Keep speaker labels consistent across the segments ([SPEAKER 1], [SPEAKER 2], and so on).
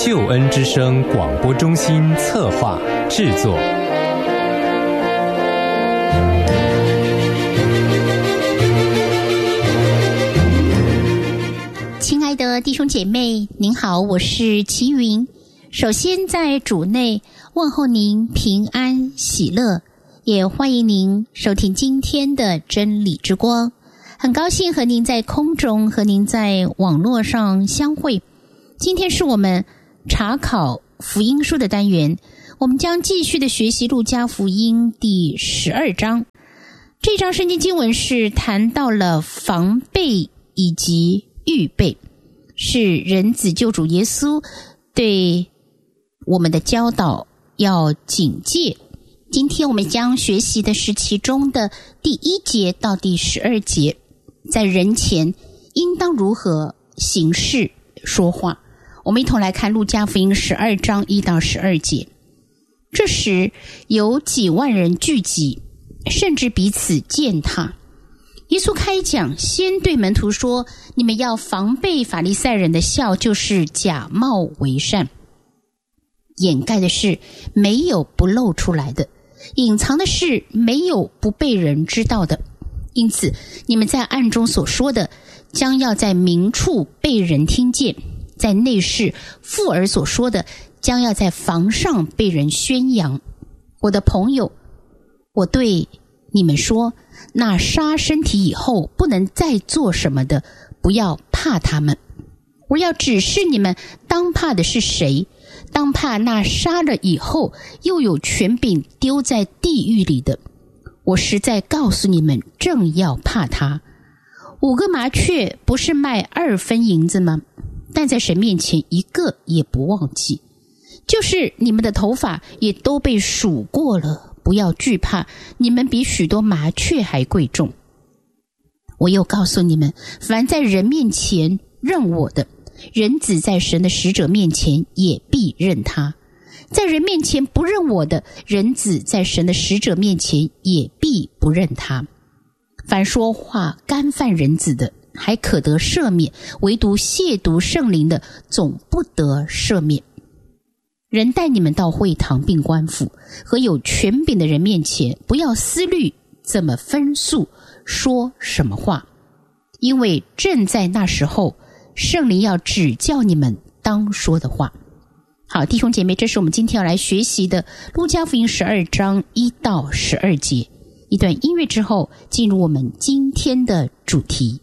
[SPEAKER 1] 救恩之声广播中心策划制作。
[SPEAKER 2] 亲爱的弟兄姐妹，您好，我是齐云。首先在主内问候您平安喜乐，也欢迎您收听今天的真理之光。很高兴和您在空中和您在网络上相会。今天是我们查考福音书的单元，我们将继续的学习路加福音第12章。这章圣经经文是谈到了防备以及预备，是人子救主耶稣对我们的教导要警戒。今天我们将学习的是其中的第1节到第12节，在人前应当如何行事说话。我们一同来看路加福音12章1到12节。这时有几万人聚集，甚至彼此践踏。耶稣开讲，先对门徒说，你们要防备法利赛人的笑，就是假冒为善。掩盖的事没有不露出来的，隐藏的事没有不被人知道的。因此你们在暗中所说的，将要在明处被人听见；在内室附耳所说的，将要在房上被人宣扬。我的朋友，我对你们说，那杀身体以后不能再做什么的，不要怕他们。我要指示你们，当怕的是谁？当怕那杀了以后又有权柄丢在地狱里的。我实在告诉你们，正要怕他。5个麻雀不是卖2分银子吗？但在神面前一个也不忘记。就是你们的头发也都被数过了，不要惧怕，你们比许多麻雀还贵重。我又告诉你们，凡在人面前认我的，人子在神的使者面前也必认他；在人面前不认我的，人子在神的使者面前也必不认他。凡说话干犯人子的，还可得赦免，唯独亵渎圣灵的，总不得赦免。人带你们到会堂并官府和有权柄的人面前，不要思虑怎么分诉说什么话，因为正在那时候，圣灵要指教你们当说的话。好，弟兄姐妹，这是我们今天要来学习的路加福音12章1到12节。一段音乐之后，进入我们今天的主题。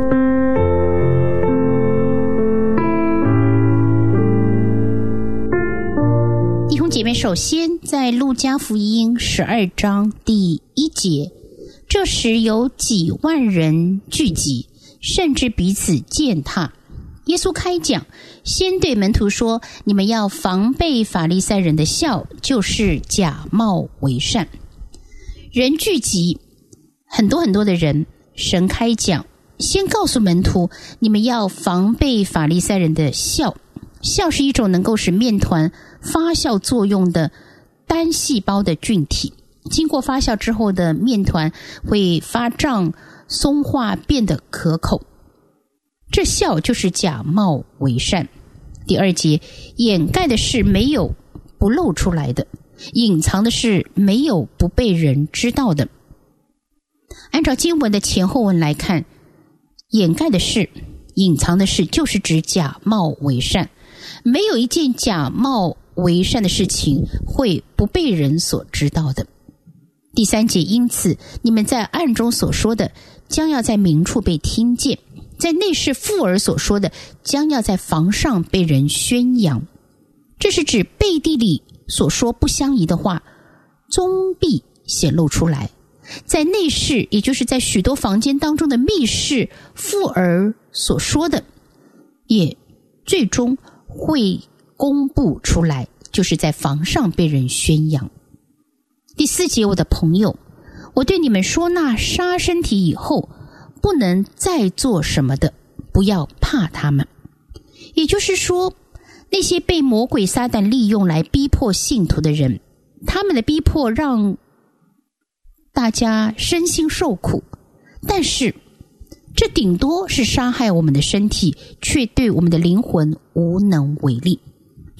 [SPEAKER 2] 弟兄姐妹，首先在路加福音12章第1节，这时有几万人聚集，甚至彼此践踏。耶稣开讲，先对门徒说，你们要防备法利赛人的笑，就是假冒为善。人聚集，很多很多的人，神开讲，先告诉门徒，你们要防备法利赛人的笑。笑是一种能够使面团发酵作用的单细胞的菌体，经过发酵之后的面团会发胀、松化，变得可口。这笑就是假冒为善。第2节，掩盖的事没有不露出来的，隐藏的事没有不被人知道的。按照经文的前后文来看，掩盖的事、隐藏的事就是指假冒为善。没有一件假冒为善的事情会不被人所知道的。第3节，因此你们在暗中所说的，将要在明处被听见；在内室附耳所说的，将要在房上被人宣扬。这是指背地里所说不相宜的话，终必显露出来。在内室，也就是在许多房间当中的密室附耳所说的，也最终会公布出来，就是在房上被人宣扬。第4节，我的朋友，我对你们说，那杀身体以后不能再做什么的，不要怕他们。也就是说，那些被魔鬼撒旦利用来逼迫信徒的人，他们的逼迫让大家身心受苦，但是这顶多是杀害我们的身体，却对我们的灵魂无能为力。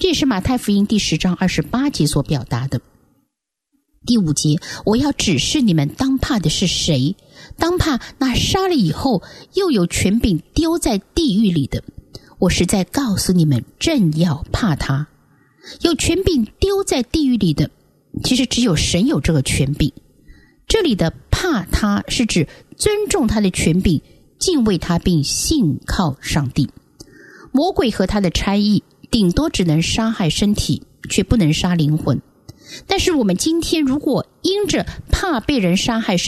[SPEAKER 2] 这也是马太福音第10章28节所表达的。第5节，我要指示你们当怕的是谁，当怕那杀了以后又有权柄丢在地狱里的。我实在告诉你们，正要怕他。有权柄丢在地狱里的，其实只有神有这个权柄。这里的怕他是指尊重他的权柄，敬畏他并信靠上帝。魔鬼和他的差役顶多只能杀害身体，却不能杀灵魂。但是我们今天如果因着怕被人杀害